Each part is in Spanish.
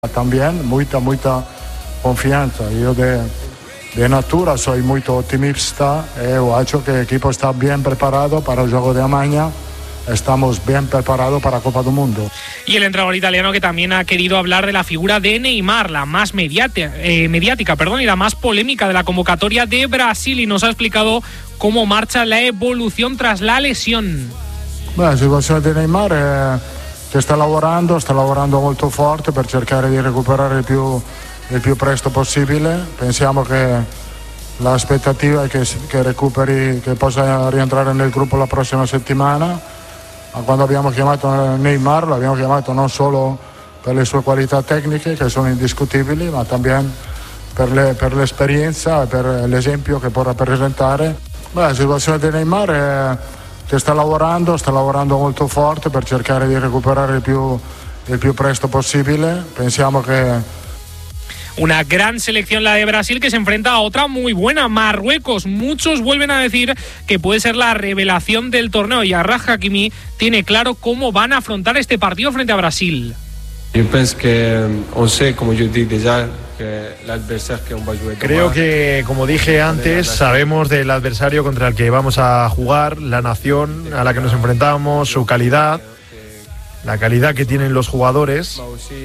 También mucha confianza. Yo de natura soy muy optimista e ho hecho que el equipo está bien preparado para el juego de mañana. Estamos bien preparados para la Copa del Mundo. Y el entrenador italiano que también ha querido hablar de la figura de Neymar, la más mediática, y la más polémica de la convocatoria de Brasil, y nos ha explicado cómo marcha la evolución tras la lesión. La situazione di Neymar è che sta lavorando molto forte per cercare di recuperare il più presto possibile. Pensiamo che l'aspettativa è che recuperi, che possa rientrare nel gruppo la prossima settimana. Quando abbiamo chiamato Neymar l'abbiamo chiamato non solo per le sue qualità tecniche, che sono indiscutibili, ma también per l'esperienza e per l'esempio che può rappresentare. La situazione di Neymar è che sta lavorando molto forte per cercare di recuperare il più presto possibile. Pensiamo che una gran selección la de Brasil, que se enfrenta a otra muy buena, Marruecos. Muchos vuelven a decir que puede ser la revelación del torneo, y Achraf Hakimi tiene claro cómo van a afrontar este partido frente a Brasil. Yo pienso que, como yo dije ya, creo que, como dije antes, sabemos del adversario contra el que vamos a jugar, la nación a la que nos enfrentamos, su calidad, la calidad que tienen los jugadores.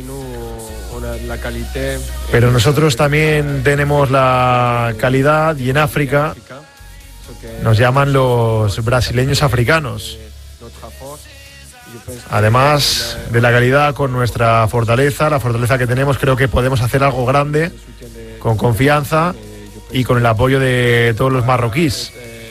Pero nosotros también tenemos la calidad, y en África nos llaman los brasileños africanos. Además de la calidad, con nuestra fortaleza, la fortaleza que tenemos, creo que podemos hacer algo grande, con confianza y con el apoyo de todos los marroquíes.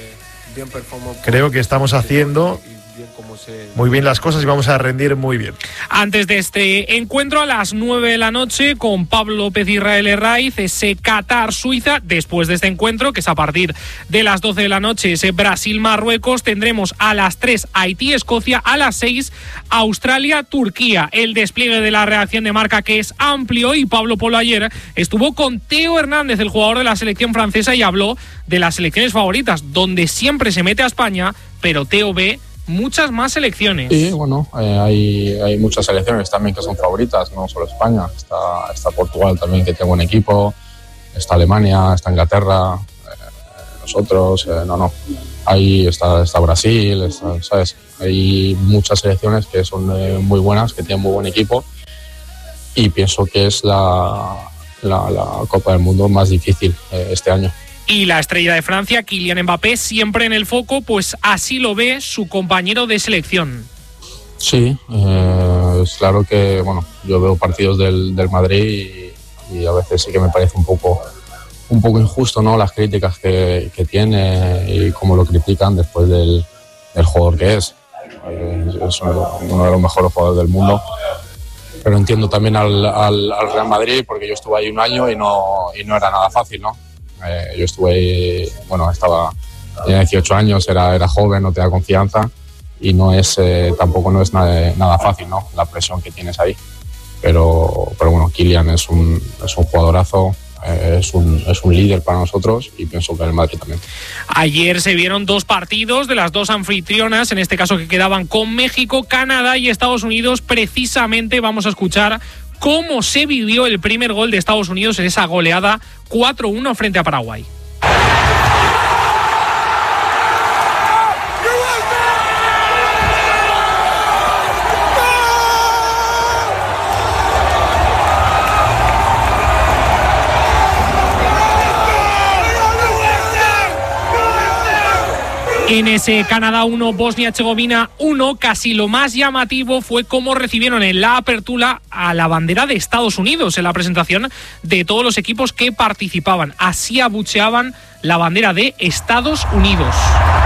Creo que estamos haciendo muy bien las cosas y vamos a rendir muy bien. Antes de este encuentro, a las 9 de la noche, con Pablo López Israel Herraiz, ese Qatar-Suiza. Después de este encuentro, que es a partir de las 12 de la noche, ese Brasil-Marruecos, tendremos a las 3 Haití-Escocia, a las 6 Australia-Turquía. El despliegue de la reacción de marca, que es amplio, y Pablo Polo ayer estuvo con Teo Hernández, el jugador de la selección francesa, y habló de las selecciones favoritas, donde siempre se mete a España, pero Teo ve muchas más selecciones. Sí, bueno, hay muchas selecciones también que son favoritas, no solo España. Está Portugal también, que tiene buen equipo, está Alemania, está Inglaterra, nosotros, ahí está Brasil, ¿sabes? Hay muchas selecciones que son muy buenas, que tienen muy buen equipo, y pienso que es la Copa del Mundo más difícil este año. Y la estrella de Francia, Kylian Mbappé, siempre en el foco, pues así lo ve su compañero de selección. Sí, es claro que, yo veo partidos del Madrid y a veces sí que me parece un poco injusto, ¿no? Las críticas que tiene y cómo lo critican después del jugador que es. Es uno de los mejores jugadores del mundo. Pero entiendo también al Real Madrid, porque yo estuve ahí un año y no era nada fácil, ¿no? Yo estuve ahí, tenía 18 años, era joven, no tenía confianza, y tampoco no es nada fácil, ¿no? La presión que tienes ahí. Pero Kylian es un jugadorazo, es un líder para nosotros, y pienso que el Madrid también. Ayer se vieron 2 partidos de las 2 anfitrionas, en este caso que quedaban con México, Canadá y Estados Unidos. Precisamente vamos a escuchar cómo se vivió el primer gol de Estados Unidos en esa goleada 4-1 frente a Paraguay. En ese Canadá 1, Bosnia-Herzegovina 1, casi lo más llamativo fue cómo recibieron en la apertura a la bandera de Estados Unidos en la presentación de todos los equipos que participaban. Así abucheaban la bandera de Estados Unidos.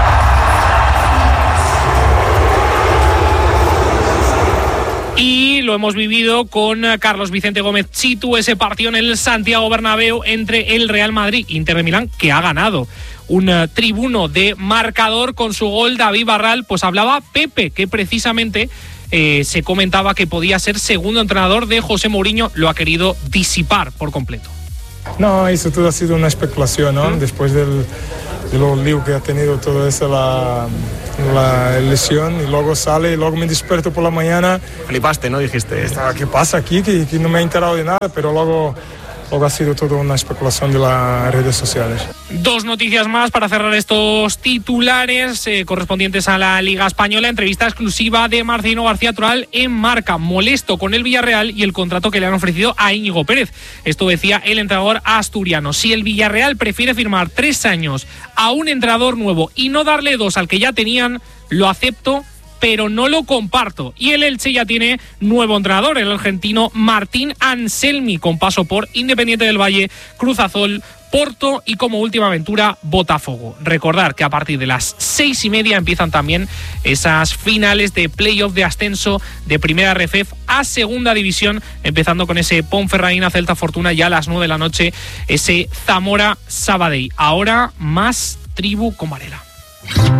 Y lo hemos vivido con Carlos Vicente Gómez Chitu, ese partido en el Santiago Bernabéu entre el Real Madrid e Inter de Milán, que ha ganado. Un tribuno de marcador con su gol, David Barral. Pues hablaba Pepe, que precisamente se comentaba que podía ser segundo entrenador de José Mourinho. Lo ha querido disipar por completo. No, eso todo ha sido una especulación, ¿no? Después de los líos que ha tenido toda esa la la lesión y luego sale y luego me despierto por la mañana. Flipaste, ¿no? Dijiste. ¿Qué pasa aquí? Que no me he enterado de nada, pero luego ha sido toda una especulación de las redes sociales. Dos noticias más para cerrar estos titulares correspondientes a la Liga Española. Entrevista exclusiva de Marcelino García Toral en Marca, molesto con el Villarreal y el contrato que le han ofrecido a Íñigo Pérez. Esto decía el entrenador asturiano. Si el Villarreal prefiere firmar 3 años a un entrenador nuevo y no darle 2 al que ya tenían, lo acepto, pero no lo comparto. Y el Elche ya tiene nuevo entrenador, el argentino Martín Anselmi, con paso por Independiente del Valle, Cruz Azul, Porto y como última aventura Botafogo. Recordar que a partir de las 6:30 empiezan también esas finales de playoff de ascenso de Primera RFEF a Segunda División, empezando con ese Ponferradina Celta Fortuna ya a las 9 de la noche, ese Zamora Sabadell. Ahora más Tribu con Varela.